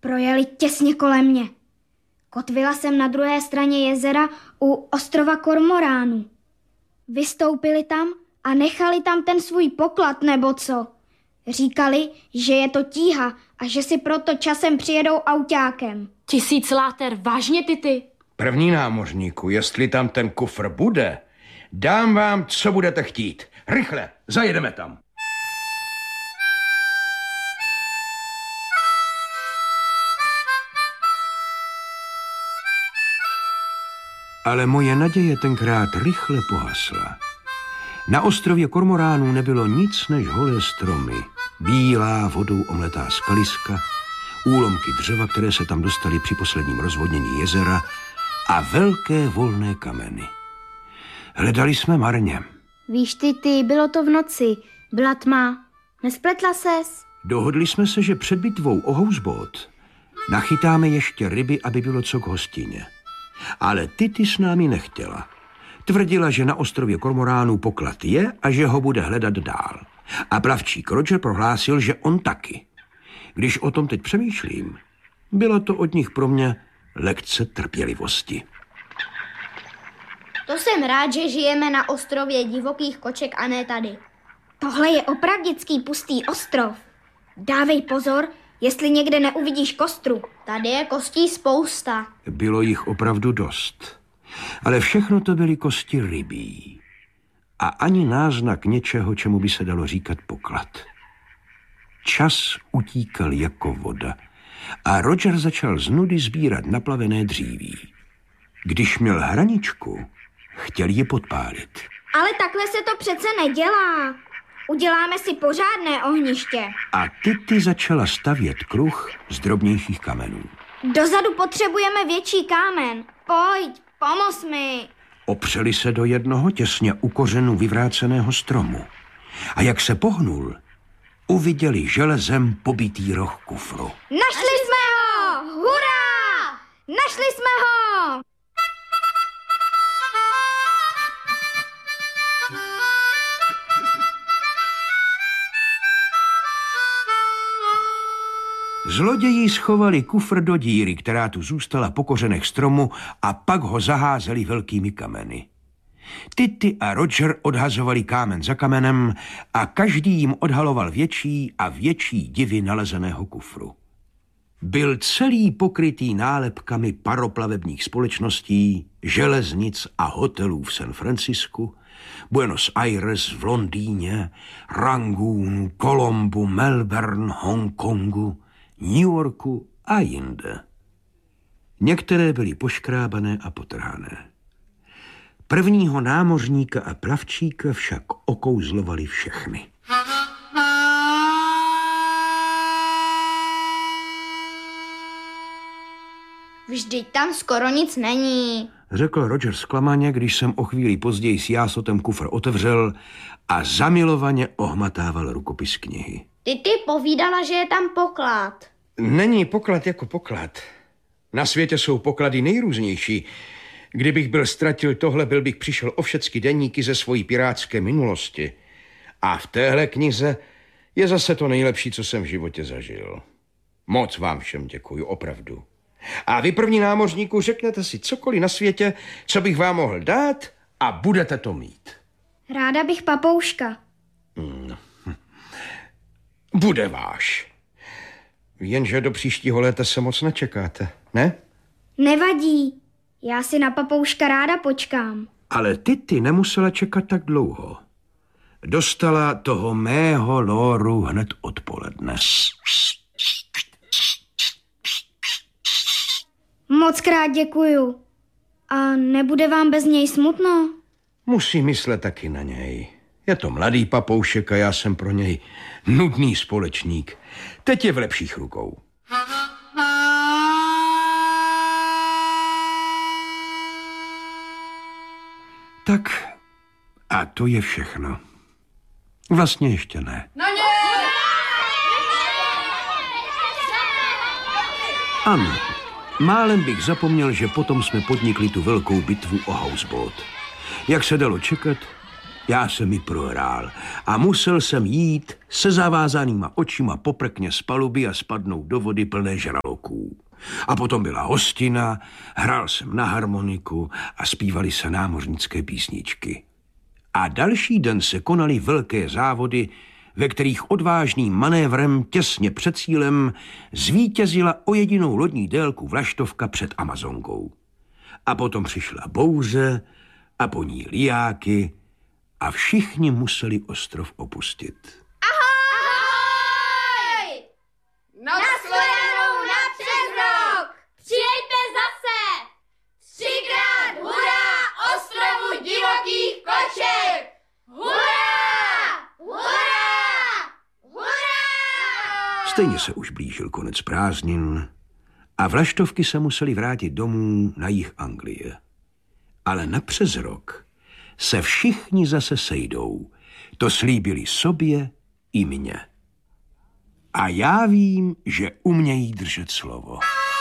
Projeli těsně kolem mě. Kotvila jsem na druhé straně jezera u ostrova Kormoránů. Vystoupili tam a nechali tam ten svůj poklad, nebo co? Říkali, že je to tíha a že si proto časem přijedou autákem. 1000 láter, vážně, Tity? První námořníku, jestli tam ten kufr bude, dám vám, co budete chtít. Rychle, zajedeme tam. Ale moje naděje tenkrát rychle pohasla. Na ostrově Kormoránů nebylo nic než holé stromy, bílá vodou omletá skaliska, úlomky dřeva, které se tam dostaly při posledním rozvodnění jezera, a velké volné kameny. Hledali jsme marně. Víš, Tity, bylo to v noci, byla tma. Nespletla ses? Dohodli jsme se, že před bitvou o houseboat nachytáme ještě ryby, aby bylo co k hostině. Ale Tity s námi nechtěla. Tvrdila, že na ostrově Kormoránů poklad je a že ho bude hledat dál. A plavčík Roger prohlásil, že on taky. Když o tom teď přemýšlím, bylo to od nich pro mě lekce trpělivosti. To jsem rád, že žijeme na ostrově divokých koček a ne tady. Tohle je opravdický pustý ostrov. Dávej pozor, jestli někde neuvidíš kostru. Tady je kostí spousta. Bylo jich opravdu dost. Ale všechno to byly kosti rybí. A ani náznak něčeho, čemu by se dalo říkat poklad. Čas utíkal jako voda a Roger začal z nudy sbírat naplavené dříví. Když měl hraničku, chtěl ji podpálit. Ale takhle se to přece nedělá. Uděláme si pořádné ohniště. A Tity začala stavět kruh z drobnějších kamenů. Dozadu potřebujeme větší kámen. Pojď, pomoz mi. Opřeli se do jednoho těsně u kořenu vyvráceného stromu. A jak se pohnul, uviděli železem pobitý roh kufru. Našli jsme ho! Hurá! Našli jsme ho! Zloději schovali kufr do díry, která tu zůstala po kořenech stromu, a pak ho zaházeli velkými kameny. Tity a Roger odhazovali kámen za kamenem a každý jim odhaloval větší a větší divy nalezeného kufru. Byl celý pokrytý nálepkami paroplavebních společností, železnic a hotelů v San Francisku, Buenos Aires, v Londýně, Rangoonu, Colombu, Melbourne, Hongkongu, New Yorku a jinde. Některé byly poškrábané a potrhané. Prvního námořníka a plavčíka však okouzlovali všechny. Vždyť tam skoro nic není, řekl Roger zklamaně, když jsem o chvíli později s jásotem kufr otevřel a zamilovaně ohmatával rukopis knihy. Ty povídala, že je tam poklad. Není poklad jako poklad. Na světě jsou poklady nejrůznější. Kdybych byl ztratil tohle, bych přišel o všecky deníky ze svojí pirátské minulosti. A v téhle knize je zase to nejlepší, co jsem v životě zažil. Moc vám všem děkuju, opravdu. A vy, první námořníku, řeknete si cokoliv na světě, co bych vám mohl dát, a budete to mít. Ráda bych papouška. Bude váš. Jenže do příštího léta se moc nečekáte, ne? Nevadí. Já si na papouška ráda počkám. Ale Tity nemusela čekat tak dlouho. Dostala toho mého lóru hned odpoledne. Mockrát děkuju. A nebude vám bez něj smutno? Musí myslet taky na něj. Je to mladý papoušek a já jsem pro něj nudný společník. Teď je v lepších rukou. Tak a to je všechno. Vlastně ještě ne. Ano, málem bych zapomněl, že potom jsme podnikli tu velkou bitvu o houseboat. Jak se dalo čekat, Já jsem ji prohrál a musel jsem jít se zavázanýma očima poprkně z paluby a spadnout do vody plné žraloků. A potom byla hostina, hrál jsem na harmoniku a zpívali se námořnické písničky. A další den se konaly velké závody, ve kterých odvážným manévrem těsně před cílem zvítězila o jedinou lodní délku vlaštovka před Amazonkou. A potom přišla bouře a po ní lijáky a všichni museli ostrov opustit. Ahoj! Nashledanou na přes rok! Přijďte zase! 3krát hurá ostrovu divokých koček! Hurá! Hurá! Hurá! Stejně se už blížil konec prázdnin a vlaštovky se museli vrátit domů na jih Anglie. Ale na přes rok se všichni zase sejdou. To slíbili sobě i mně. A já vím, že umějí držet slovo.